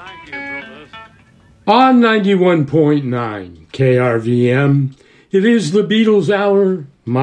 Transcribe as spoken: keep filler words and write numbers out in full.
On ninety-one point nine K R V M, it is the Beatles Hour.